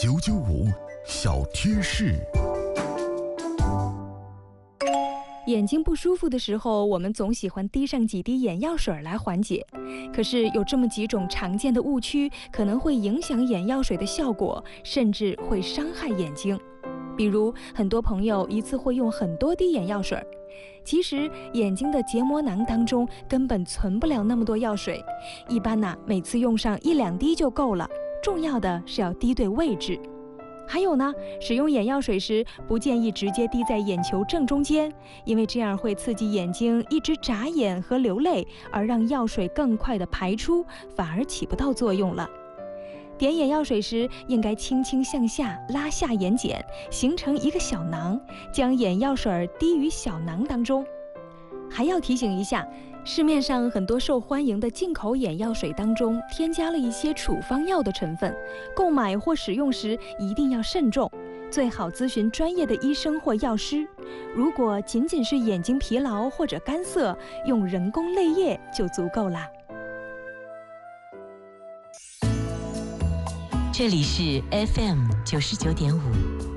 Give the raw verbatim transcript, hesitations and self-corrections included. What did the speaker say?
九九五小贴士。 眼睛不舒服的时候，我们总喜欢滴上几滴眼药水来缓解。可是有这么几种常见的误区，可能会影响眼药水的效果，甚至会伤害眼睛。比如，很多朋友一次会用很多滴眼药水，其实眼睛的结膜囊当中根本存不了那么多药水，一般呢，每次用上一两滴就够了。重要的是要滴对位置。还有呢，使用眼药水时不建议直接滴在眼球正中间，因为这样会刺激眼睛一直眨眼和流泪，而让药水更快地排出，反而起不到作用了。点眼药水时，应该轻轻向下拉下眼睑，形成一个小囊，将眼药水滴于小囊当中。还要提醒一下，市面上很多受欢迎的进口眼药水当中添加了一些处方药的成分，购买或使用时一定要慎重，最好咨询专业的医生或药师。如果仅仅是眼睛疲劳或者干涩，用人工泪液就足够啦。 这里是 F M 九十九点五